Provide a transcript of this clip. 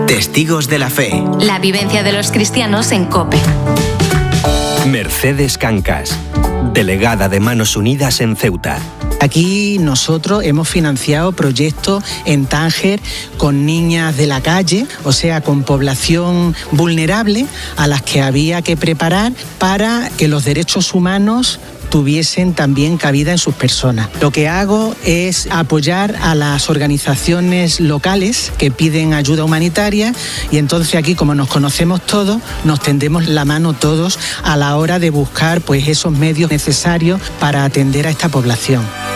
Testigos de la Fe. La vivencia de los cristianos en COPE. Mercedes Cancas, delegada de Manos Unidas en Ceuta. Aquí nosotros hemos financiado proyectos en Tánger con niñas de la calle, o sea, con población vulnerable a las que había que preparar para que los derechos humanos tuviesen también cabida en sus personas. Lo que hago es apoyar a las organizaciones locales que piden ayuda humanitaria y entonces aquí, como nos conocemos todos, nos tendemos la mano todos a la hora de buscar pues esos medios necesarios para atender a esta población.